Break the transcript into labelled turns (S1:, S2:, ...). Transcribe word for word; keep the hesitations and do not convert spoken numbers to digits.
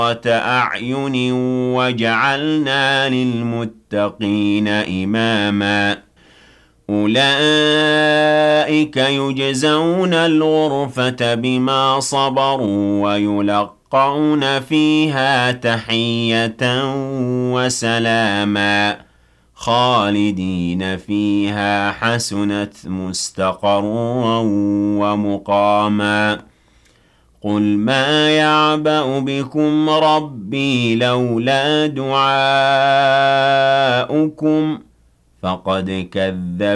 S1: أعين وجعلنا للمتقين إماما أولئك يجزون الغرفة بما صبروا ويلقون فيها تحية وسلاما خالدين فيها حسنت مستقرا ومقاما قل ما يعبأ بكم ربي لولا دعاؤكم فقد كذب